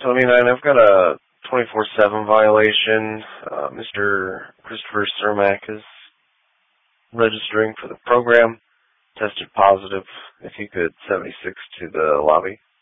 29, I've got a 24/7 violation. Mr. Christopher Cermak is registering for the program. Tested positive. If you could 76 to the lobby.